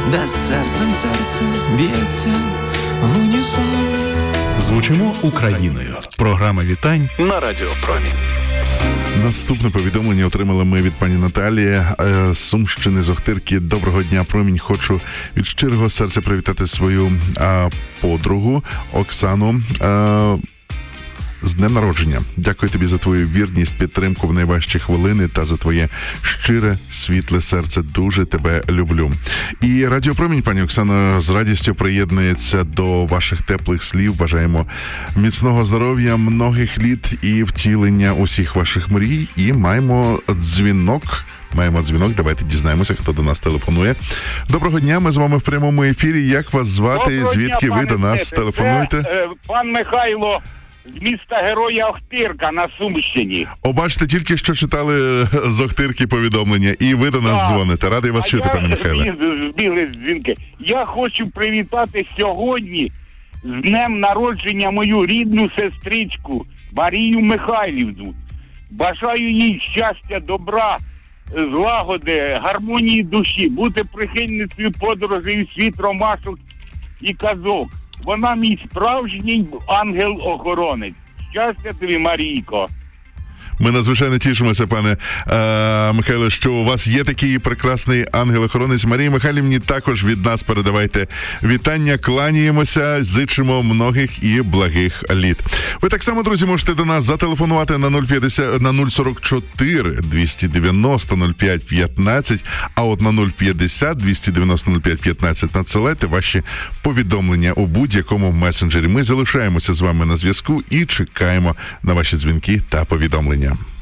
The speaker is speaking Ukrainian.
де серцем серце б'ється в унісон. Звучимо Україною. Програма вітань на Радіо Промінь. Наступне повідомлення отримали ми від пані Наталії з Сумщини, з Охтирки. Доброго дня, Промінь. Хочу від щирого серця привітати свою подругу Оксану з днем народження. Дякую тобі за твою вірність, підтримку в найважчі хвилини та за твоє щире, світле серце. Дуже тебе люблю. І Радіо Промінь, пані Оксано, з радістю приєднується до ваших теплих слів. Бажаємо міцного здоров'я, многих літ і втілення усіх ваших мрій. І маємо дзвінок. Давайте дізнаємося, хто до нас телефонує. Доброго дня, ми з вами в прямому ефірі. Як вас звати? Доброго Звідки дня, ви до нас Степе. телефонуєте? Це, пан Михайло з міста Героя Охтирка на Сумщині. Бачите, тільки що читали з Охтирки повідомлення, і ви до нас дзвоните. Радий вас чути, пане Михайле. Збігли дзвінки. Я хочу привітати сьогодні з днем народження мою рідну сестричку Марію Михайлівну. Бажаю їй щастя, добра, злагоди, гармонії душі, бути прихильницею подорожей у світ ромашок і казок. Вона мій справжній ангел-охоронець. Щастя тобі, Марійко. Ми надзвичайно тішимося, пане Михайло, що у вас є такий прекрасний ангел-охоронець. Марії Михайлівні також від нас передавайте вітання, кланяємося, зичимо многих і благих літ. Ви так само, друзі, можете до нас зателефонувати на 044 290 05 15, а от на 050 290 05 15 надсилайте ваші повідомлення у будь-якому месенджері. Ми залишаємося з вами на зв'язку і чекаємо на ваші дзвінки та повідомлення.